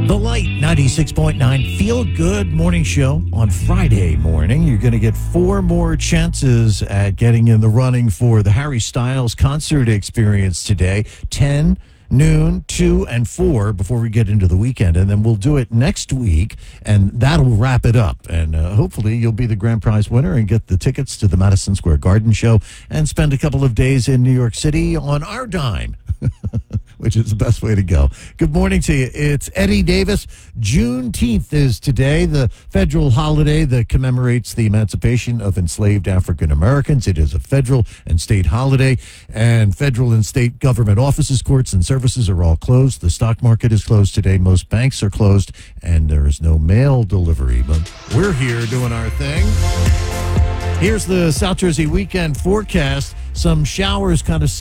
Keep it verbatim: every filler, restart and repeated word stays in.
The Light ninety-six point nine Feel Good Morning Show on Friday morning. You're going to get four more chances at getting in the running for the Harry Styles concert experience today. ten, noon, two, and four before we get into the weekend. And then we'll do it next week, and that'll wrap it up. And uh, hopefully you'll be the grand prize winner and get the tickets to the Madison Square Garden show and spend a couple of days in New York City on our dime. Which is the best way to go. Good morning to you. It's Eddie Davis. Juneteenth is today, the federal holiday that commemorates the emancipation of enslaved African Americans. It is a federal and state holiday, and federal and state government offices, courts, and services are all closed. The stock market is closed today. Most banks are closed, and there is no mail delivery. But we're here doing our thing. Here's the South Jersey weekend forecast. Some showers kind of